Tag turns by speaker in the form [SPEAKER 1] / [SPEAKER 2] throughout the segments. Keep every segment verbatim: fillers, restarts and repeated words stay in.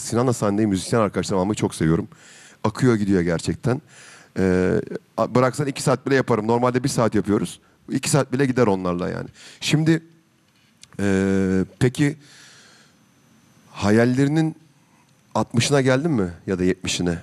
[SPEAKER 1] Sinan'la sahnede müzisyen arkadaşlarımı almayı çok seviyorum. Akıyor gidiyor gerçekten. Ee, bıraksan iki saat bile yaparım. Normalde bir saat yapıyoruz. İki saat bile gider onlarla yani. Şimdi ee, peki hayallerinin altmışına geldin mi? Ya da yetmişine?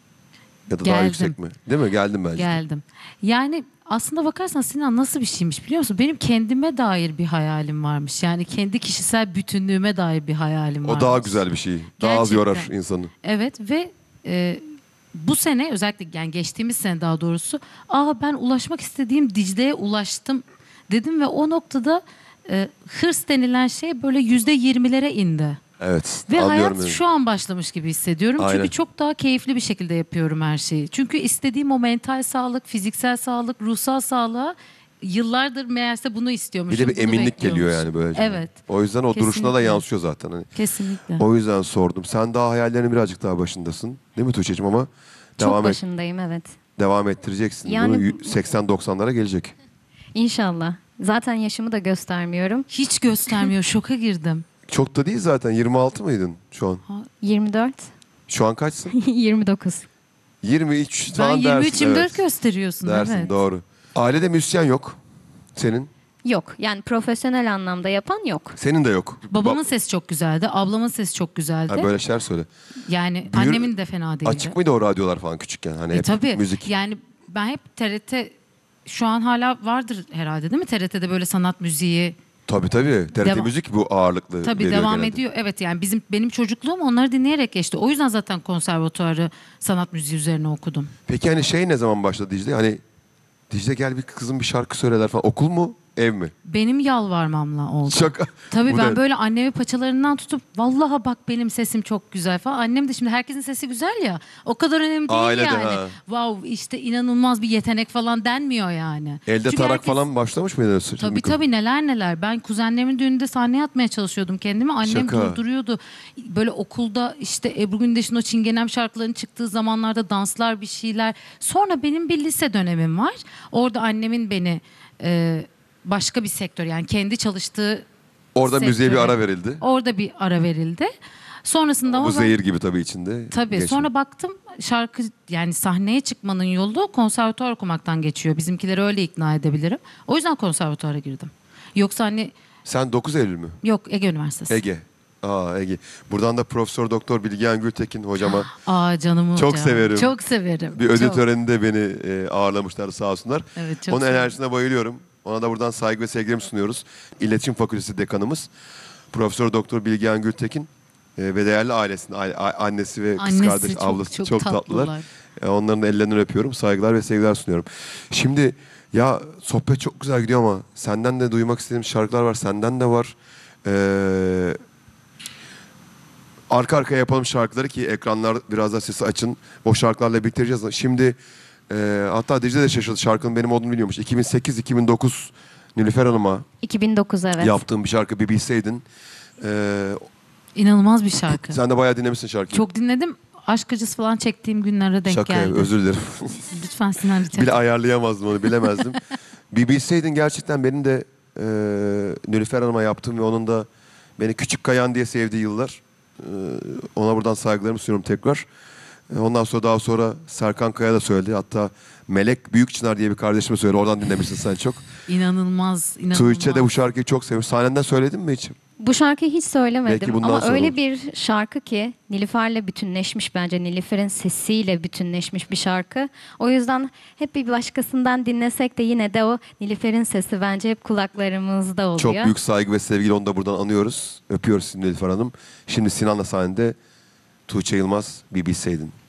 [SPEAKER 1] Ya da daha
[SPEAKER 2] Geldim.
[SPEAKER 1] yüksek mi? Değil mi? Geldim bence.
[SPEAKER 2] Geldim. Yani aslında bakarsan Sinan nasıl bir şeymiş biliyor musun? Benim kendime dair bir hayalim varmış. Yani kendi kişisel bütünlüğüme dair bir hayalim varmış.
[SPEAKER 1] O daha güzel bir şey. Daha az yorar
[SPEAKER 2] Gerçekten.
[SPEAKER 1] insanı.
[SPEAKER 2] Evet ve e, bu sene özellikle yani geçtiğimiz sene daha doğrusu aa ben ulaşmak istediğim Dicle'ye ulaştım dedim ve o noktada e, hırs denilen şey böyle yüzde yirmilere indi.
[SPEAKER 1] Evet.
[SPEAKER 2] Ve
[SPEAKER 1] anlıyorum
[SPEAKER 2] hayat
[SPEAKER 1] yani.
[SPEAKER 2] şu an başlamış gibi hissediyorum.
[SPEAKER 1] Aynen.
[SPEAKER 2] Çünkü çok daha keyifli bir şekilde yapıyorum her şeyi. Çünkü istediğim o mental sağlık, fiziksel sağlık, ruhsal sağlığa yıllardır meğerse bunu
[SPEAKER 1] Bir
[SPEAKER 2] istiyormuşum.
[SPEAKER 1] de bir
[SPEAKER 2] bunu
[SPEAKER 1] eminlik geliyor
[SPEAKER 2] bekliyormuşum.
[SPEAKER 1] yani böylece.
[SPEAKER 2] Evet.
[SPEAKER 1] O yüzden o duruşuna da
[SPEAKER 2] Kesinlikle.
[SPEAKER 1] yansıyor zaten. Hani.
[SPEAKER 2] Kesinlikle.
[SPEAKER 1] O yüzden sordum. Sen daha hayallerinin birazcık daha başındasın. Değil mi Tuğçe'cim ama devam
[SPEAKER 3] Çok
[SPEAKER 1] et,
[SPEAKER 3] başındayım, evet.
[SPEAKER 1] devam ettireceksin.
[SPEAKER 3] Yani-
[SPEAKER 1] Bunu seksen doksanlara gelecek.
[SPEAKER 3] İnşallah. Zaten yaşımı da göstermiyorum.
[SPEAKER 2] Hiç göstermiyor. Şoka girdim.
[SPEAKER 1] Çok da değil zaten. yirmi altı mıydın şu an?
[SPEAKER 3] yirmi dört,
[SPEAKER 1] Şu an kaçsın?
[SPEAKER 3] yirmi dokuz.
[SPEAKER 1] yirmi üç
[SPEAKER 2] Ben
[SPEAKER 1] falan
[SPEAKER 2] yirmi üç
[SPEAKER 1] dersin.
[SPEAKER 2] yirmi dört
[SPEAKER 1] evet.
[SPEAKER 2] gösteriyorsun.
[SPEAKER 1] Dersin
[SPEAKER 2] evet.
[SPEAKER 1] doğru. Ailede müzisyen yok. Senin?
[SPEAKER 3] Yok. Yani profesyonel anlamda yapan yok.
[SPEAKER 1] Senin de yok.
[SPEAKER 2] Babamın
[SPEAKER 1] Ba-
[SPEAKER 2] sesi çok güzeldi. Ablamın sesi çok güzeldi.
[SPEAKER 1] Ha, böyle şeyler söyle.
[SPEAKER 2] Yani
[SPEAKER 1] Büyür-
[SPEAKER 2] annemin de fena değildi.
[SPEAKER 1] Açık mıydı o radyolar falan küçükken? Hani
[SPEAKER 2] E
[SPEAKER 1] hep
[SPEAKER 2] tabii.
[SPEAKER 1] müzik.
[SPEAKER 2] Yani ben hep T R T şu an hala vardır herhalde değil mi? T R T'de böyle sanat müziği
[SPEAKER 1] Tabii tabii. T R T
[SPEAKER 2] Devam-
[SPEAKER 1] müzik bu ağırlıklı
[SPEAKER 2] tabii
[SPEAKER 1] veriyor
[SPEAKER 2] devam
[SPEAKER 1] genelde.
[SPEAKER 2] ediyor. Evet yani bizim benim çocukluğum onları dinleyerek geçti. O yüzden zaten konservatuarı sanat müziği üzerine okudum.
[SPEAKER 1] Peki hani şey ne zaman başladı Dicle? Hani Dicle gel bir kızım bir şarkı söyleler falan. Okul mu? Ev mi?
[SPEAKER 2] Benim yalvarmamla oldu.
[SPEAKER 1] Şaka.
[SPEAKER 2] Tabii
[SPEAKER 1] Bu
[SPEAKER 2] ben
[SPEAKER 1] ne?
[SPEAKER 2] böyle annemi paçalarından tutup vallaha bak benim sesim çok güzel falan. Annem de şimdi herkesin sesi güzel ya. O kadar önemli değil
[SPEAKER 1] Ailede,
[SPEAKER 2] yani.
[SPEAKER 1] ha.
[SPEAKER 2] Wow işte inanılmaz bir yetenek falan denmiyor yani.
[SPEAKER 1] Elde
[SPEAKER 2] Çünkü
[SPEAKER 1] tarak
[SPEAKER 2] herkes-
[SPEAKER 1] falan başlamış mıydı?
[SPEAKER 2] Tabii tabii neler neler. Ben kuzenlerimin düğününde sahneye atmaya çalışıyordum kendimi. Annem
[SPEAKER 1] Şaka.
[SPEAKER 2] durduruyordu. Böyle okulda işte Ebru Gündeş'in o Çingenem şarkılarının çıktığı zamanlarda danslar bir şeyler. Sonra benim bir lise dönemim var. Orada annemin beni e, başka bir sektör yani kendi çalıştığı
[SPEAKER 1] Orada müziğe bir
[SPEAKER 2] sektöre-
[SPEAKER 1] ara verildi.
[SPEAKER 2] Orada bir ara verildi. Sonrasında ama
[SPEAKER 1] Bu
[SPEAKER 2] ben-
[SPEAKER 1] zehir gibi tabii içinde.
[SPEAKER 2] Tabii
[SPEAKER 1] Geçti.
[SPEAKER 2] sonra baktım şarkı yani sahneye çıkmanın yolu konservatuvar okumaktan geçiyor. Bizimkileri öyle ikna edebilirim. O yüzden konservatuvara girdim. Yoksa hani
[SPEAKER 1] Sen dokuz Eylül mü?
[SPEAKER 2] yok Ege Üniversitesi.
[SPEAKER 1] Ege. Aa Ege. Buradan da Profesör Doktor Bilgehan Gültekin hocama
[SPEAKER 2] Aa canım
[SPEAKER 1] Çok
[SPEAKER 2] hocam.
[SPEAKER 1] severim.
[SPEAKER 2] Çok severim.
[SPEAKER 1] bir ödül
[SPEAKER 2] Çok.
[SPEAKER 1] töreninde beni e, ağırlamışlar sağ olsunlar.
[SPEAKER 2] Evet, çok
[SPEAKER 1] Onun
[SPEAKER 2] severim.
[SPEAKER 1] enerjisine bayılıyorum. Ona da buradan saygı ve sevgilerimi sunuyoruz. İletişim Fakültesi dekanımız Profesör Doktor Bilgehan Gültekin e, ve değerli ailesinin a- a- annesi ve kız
[SPEAKER 2] Annesi
[SPEAKER 1] kardeş
[SPEAKER 2] çok-
[SPEAKER 1] ablası çok,
[SPEAKER 2] çok
[SPEAKER 1] tatlılar.
[SPEAKER 2] tatlılar.
[SPEAKER 1] E, onların ellerinden öpüyorum. Saygılar ve sevgiler sunuyorum. Şimdi ya sohbet çok güzel gidiyor ama senden de duymak istediğim şarkılar var. Senden de var. Eee Arka arkaya yapalım şarkıları ki ekranlar biraz da sesi açın. O şarkılarla bitireceğiz. Şimdi e, hatta Dicle de şaşırdı. Şarkının benim olduğunu bilmiyormuş. iki bin sekiz iki bin dokuz Nilüfer Hanım'a
[SPEAKER 3] iki bin dokuz, evet.
[SPEAKER 1] yaptığım bir şarkı bir bilseydin. E,
[SPEAKER 2] İnanılmaz bir şarkı.
[SPEAKER 1] sen de bayağı dinlemişsin şarkıyı.
[SPEAKER 2] Çok dinledim. Aşk acısı falan çektiğim günlere denk
[SPEAKER 1] Şaka
[SPEAKER 2] geldi.
[SPEAKER 1] özür dilerim.
[SPEAKER 2] Lütfen Sinan rica
[SPEAKER 1] Bile ayarlayamazdım onu bilemezdim. Bir bilseydin gerçekten benim de e, Nilüfer Hanım'a yaptığım ve onun da beni Küçük Kayan diye sevdiği yıllar. E, ona buradan saygılarımı sunuyorum tekrar. E, ondan sonra daha sonra Serkan Kaya da söyledi. Hatta Melek Büyükçınar diye bir kardeşime söyledi. Oradan dinlemişsin sen çok.
[SPEAKER 2] İnanılmaz, inanılmaz.
[SPEAKER 1] Tuğçe de bu şarkıyı çok sevmiş. Sahnenden söyledin mi hiç?
[SPEAKER 3] Bu şarkıyı hiç söylemedim
[SPEAKER 1] Belki bundan
[SPEAKER 3] ama
[SPEAKER 1] sonra
[SPEAKER 3] öyle
[SPEAKER 1] olur.
[SPEAKER 3] bir şarkı ki Nilüfer'le bütünleşmiş bence. Nilüfer'in sesiyle bütünleşmiş bir şarkı. O yüzden hep bir başkasından dinlesek de yine de o Nilüfer'in sesi bence hep kulaklarımızda oluyor.
[SPEAKER 1] Çok büyük saygı ve sevgiyle onu da buradan anıyoruz. Öpüyoruz sizi Nilüfer Hanım. Şimdi Sinan'la sahnede Tuğçe Yılmaz bir bilseydin.